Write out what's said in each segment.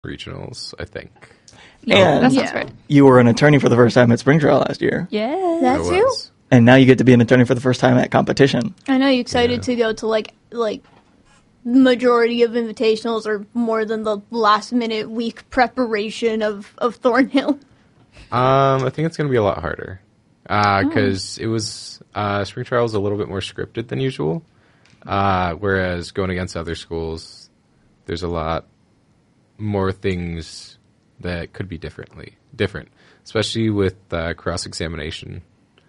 regionals, I think. Yeah, And that sounds right. you were an attorney for the first time at Spring Trail last year. Yeah. That's I you? was. And now you get to be an attorney for the first time at competition. I know you're excited to go to, like, majority of invitationals or more than the last-minute week preparation of Thornhill. I think it's going to be a lot harder. Because it was... Spring Trial is a little bit more scripted than usual. Whereas going against other schools, there's a lot more things that could be different. Especially with cross-examination.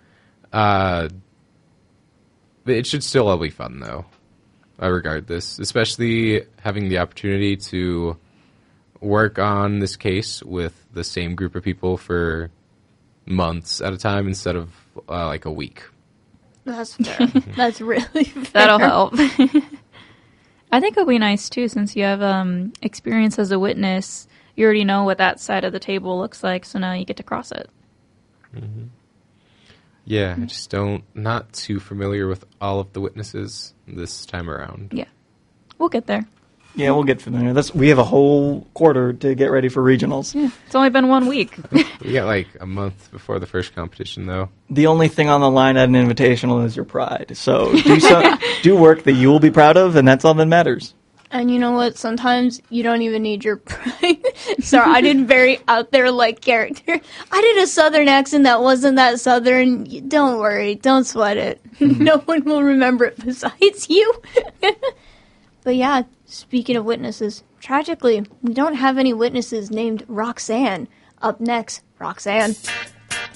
It should still all be fun, though. I regard this, especially having the opportunity to work on this case with the same group of people for months at a time instead of like a week. That's fair. That's really fair. That'll help. I think it'll be nice, too, since you have experience as a witness. You already know what that side of the table looks like, so now you get to cross it. Mm-hmm. Yeah, I just not too familiar with all of the witnesses this time around. Yeah. We'll get there. Yeah, we'll get familiar. We have a whole quarter to get ready for regionals. Yeah. It's only been 1 week. We got like a month before the first competition, though. The only thing on the line at an invitational is your pride. So do work that you will be proud of, and that's all that matters. And you know what? Sometimes you don't even need your pride. Sorry, I did very out there like character. I did a southern accent that wasn't that southern. Don't worry. Don't sweat it. No one will remember it besides you. But yeah, speaking of witnesses, tragically, we don't have any witnesses named Roxanne. Up next, Roxanne.